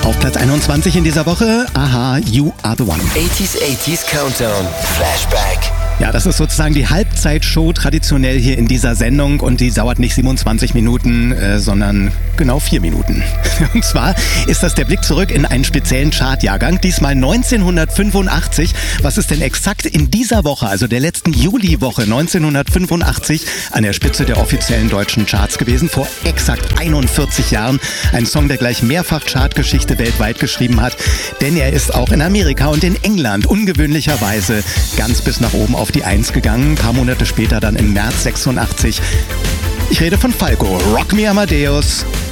Auf Platz 21 in dieser Woche, Aha, You Are The One. 80s Countdown, Flashback. Ja, das ist sozusagen die Halbzeitshow traditionell hier in dieser Sendung und die dauert nicht 27 Minuten, sondern genau 4 Minuten. Und zwar ist das der Blick zurück in einen speziellen Chartjahrgang, diesmal 1985. Was ist denn exakt in dieser Woche, also der letzten Juliwoche 1985, an der Spitze der offiziellen deutschen Charts gewesen? Vor exakt 41 Jahren. Ein Song, der gleich mehrfach Chartgeschichte weltweit geschrieben hat, denn er ist auch in Amerika und in England ungewöhnlicherweise ganz bis nach oben auf die 1 gegangen, ein paar Monate später dann im März 86. Ich rede von Falco, Rock Me Amadeus,